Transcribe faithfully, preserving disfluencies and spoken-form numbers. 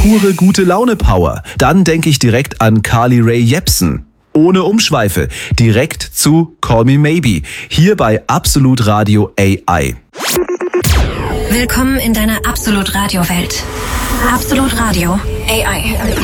pure gute Laune Power, dann denke ich direkt an Carly Rae Jepsen. Ohne Umschweife, direkt zu Call Me Maybe, hier bei Absolut Radio A I. Willkommen in deiner Absolut Radio Welt. Absolut Radio A I.